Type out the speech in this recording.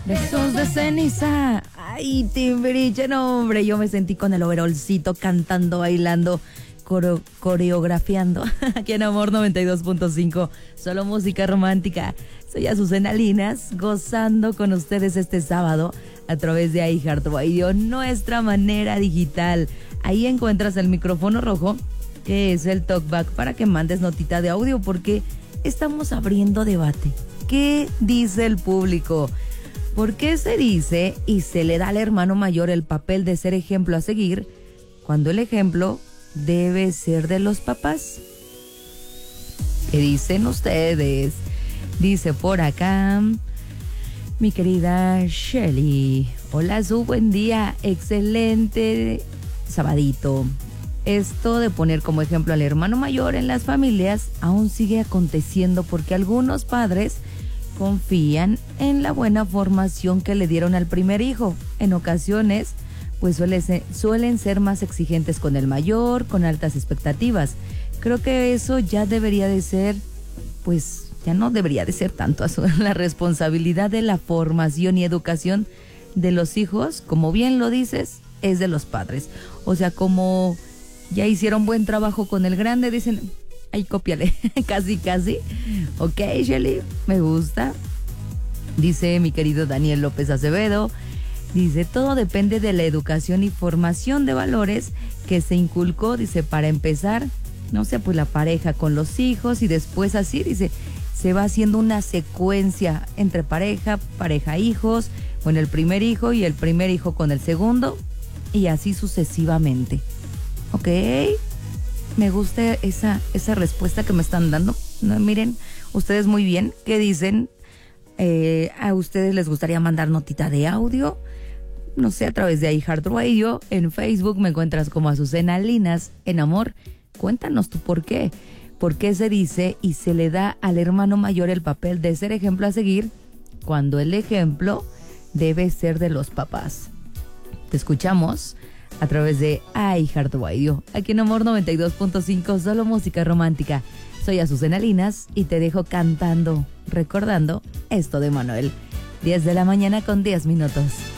Besos de ceniza. Ay, Timbiriche, no, hombre, yo me sentí con el overolcito cantando, bailando, coreografiando. Aquí en Amor 92.5, solo música romántica. Soy Azucena Linas, gozando con ustedes este sábado a través de iHeartRadio, nuestra manera digital. Ahí encuentras el micrófono rojo, que es el talkback, para que mandes notita de audio, porque estamos abriendo debate. ¿Qué dice el público? ¿Por qué se dice y se le da al hermano mayor el papel de ser ejemplo a seguir cuando el ejemplo debe ser de los papás? ¿Qué dicen ustedes? Dice por acá mi querida Shelly. Hola, Su, buen día, excelente sabadito. Esto de poner como ejemplo al hermano mayor en las familias aún sigue aconteciendo porque algunos padres confían en la buena formación que le dieron al primer hijo. En ocasiones, pues suelen ser más exigentes con el mayor, con altas expectativas. Creo que eso ya debería de ser, pues ya no debería de ser tanto la responsabilidad de la formación y educación de los hijos, como bien lo dices, es de los padres. O sea, como ya hicieron buen trabajo con el grande, dicen, ay, cópiale, casi. Ok, Shelly, me gusta. Dice mi querido Daniel López Acevedo, dice, todo depende de la educación y formación de valores que se inculcó, dice, para empezar, no sé, pues la pareja con los hijos y después así, dice, se va haciendo una secuencia entre pareja, hijos, con el primer hijo y el primer hijo con el segundo y así sucesivamente. Ok, me gusta esa respuesta que me están dando. No, miren, ustedes muy bien, ¿qué dicen? ¿A ustedes les gustaría mandar notita de audio? No sé, a través de iHeartRadio. En Facebook me encuentras como Azucena Linas. En Amor, cuéntanos tú por qué. ¿Por qué se dice y se le da al hermano mayor el papel de ser ejemplo a seguir cuando el ejemplo debe ser de los papás? Te escuchamos a través de iHeartRadio, aquí en Amor 92.5, solo música romántica. Soy Azucena Linas y te dejo cantando, recordando esto de Manuel. 10 de la mañana con 10 minutos.